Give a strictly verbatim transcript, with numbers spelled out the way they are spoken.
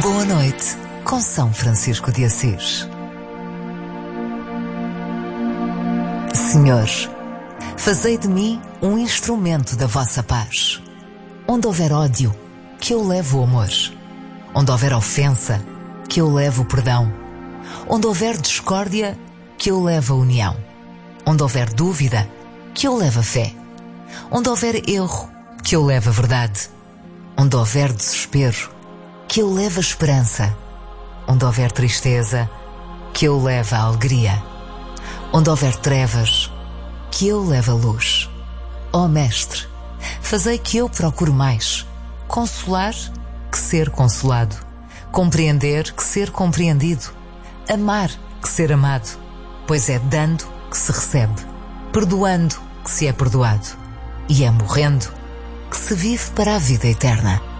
Boa noite, com São Francisco de Assis. Senhor, fazei de mim um instrumento da vossa paz. Onde houver ódio, que eu leve o amor. Onde houver ofensa, que eu leve o perdão. Onde houver discórdia, que eu leve a união. Onde houver dúvida, que eu leve a fé. Onde houver erro, que eu leve a verdade. Onde houver desespero, que eu leve a esperança. Onde houver tristeza, que eu leve a alegria. Onde houver trevas, que eu leve a luz. Ó Mestre, fazei que eu procure mais consolar que ser consolado, compreender que ser compreendido, amar que ser amado, pois é dando que se recebe, perdoando que se é perdoado, e é morrendo que se vive para a vida eterna.